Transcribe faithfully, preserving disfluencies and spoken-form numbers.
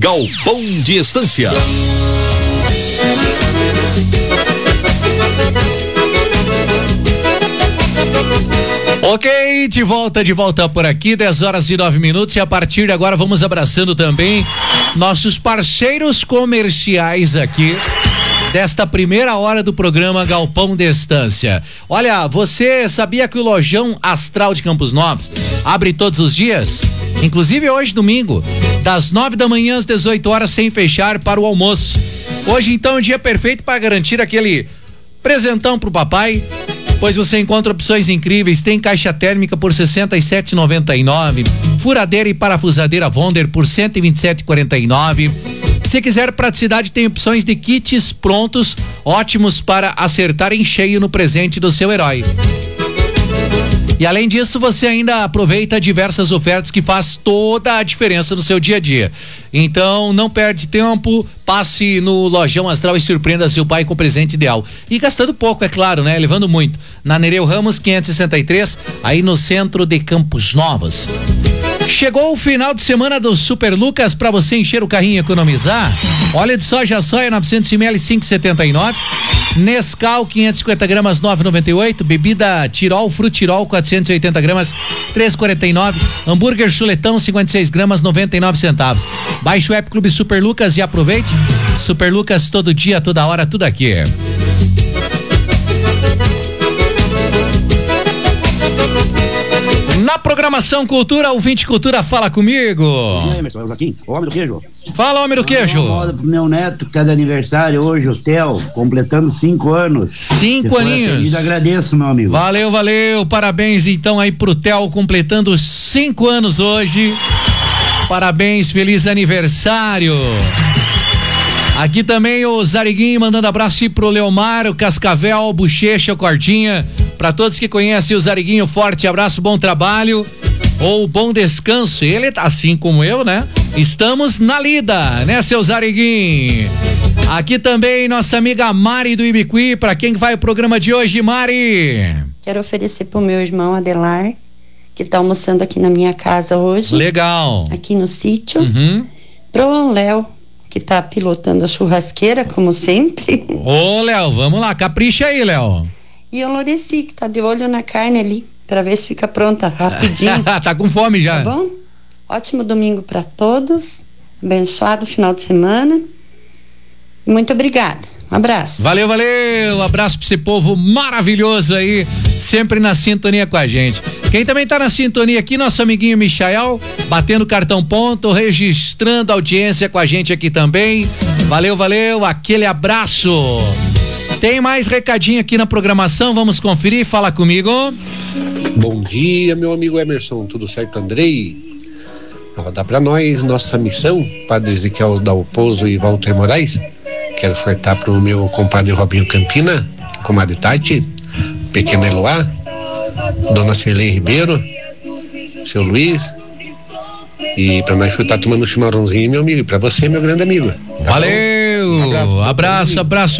Galpão de Estância. Ok, de volta, de volta por aqui, dez horas e nove minutos, e a partir de agora vamos abraçando também nossos parceiros comerciais aqui desta primeira hora do programa Galpão de Estância. Olha, você sabia que o Lojão Astral de Campos Novos abre todos os dias? Inclusive hoje, domingo, das nove da manhã às dezoito horas, sem fechar para o almoço. Hoje, então, é o dia perfeito para garantir aquele presentão pro papai, pois você encontra opções incríveis. Tem caixa térmica por sessenta e sete reais e noventa e nove centavos, furadeira e parafusadeira Wonder por cento e vinte e sete reais e quarenta e nove centavos. Se quiser praticidade, tem opções de kits prontos, ótimos para acertar em cheio no presente do seu herói. E além disso, você ainda aproveita diversas ofertas que faz toda a diferença no seu dia a dia. Então, não perde tempo, passe no Lojão Astral e surpreenda seu pai com o presente ideal. E gastando pouco, é claro, né? Levando muito. Na Nereu Ramos quinhentos e sessenta e três, aí no centro de Campos Novos. Chegou o final de semana do Super Lucas para você encher o carrinho e economizar. Óleo de soja soia novecentos mililitros cinco reais e setenta e nove centavos. Nescau quinhentos e cinquenta gramas nove reais e noventa e oito centavos. Bebida Tirol Frutirol quatrocentos e oitenta gramas três reais e quarenta e nove centavos. Hambúrguer Chuletão cinquenta e seis gramas noventa e nove centavos. Baixe o app Clube Super Lucas e aproveite. Super Lucas, todo dia, toda hora, tudo aqui. Na programação Cultura, o Vinte Cultura fala comigo. E aí, Emerson, é o Joaquim, o homem do queijo. Fala, homem do queijo. Uma moda pro meu neto que tá de aniversário hoje, o Theo, completando cinco anos. Cinco aninhos. Eu agradeço, meu amigo. Valeu, valeu. Parabéns então aí pro Theo, completando cinco anos hoje. Parabéns, feliz aniversário. Aqui também o Zariguinho mandando abraço aí pro Leomar, o Cascavel, o Bochecha, o Cordinha. Pra todos que conhecem o Zariguinho, forte abraço, bom trabalho ou bom descanso. Ele, assim como eu, né? Estamos na lida, né, seu Zariguinho? Aqui também nossa amiga Mari do Ibiqui. Pra quem vai o programa de hoje, Mari? Quero oferecer pro meu irmão Adelar, que tá almoçando aqui na minha casa hoje. Legal. Aqui no sítio. Uhum. Pro Léo, que tá pilotando a churrasqueira, como sempre. Ô, Léo, vamos lá, capricha aí, Léo. E o Loreci, que tá de olho na carne ali, pra ver se fica pronta rapidinho. Tá com fome já. Tá bom? Ótimo domingo pra todos. Abençoado final de semana. Muito obrigada. Um abraço. Valeu, valeu. Um abraço pra esse povo maravilhoso aí, sempre na sintonia com a gente. Quem também tá na sintonia aqui, nosso amiguinho Michael, batendo cartão ponto, registrando audiência com a gente aqui também. Valeu, valeu. Aquele abraço. Tem mais recadinho aqui na programação, vamos conferir, fala comigo. Bom dia, meu amigo Emerson, tudo certo, Andrei? Vou dar pra nós nossa missão, Padre Ezequiel Dalpozo e Walter Moraes. Quero ofertar pro meu compadre Robinho Campina, comadre Tati, pequena Eloá, dona Cirlei Ribeiro, seu Luiz, e pra nós estar tomando um chimarrãozinho, meu amigo, e pra você, meu grande amigo. Valeu, um abraço, abraço, abraço.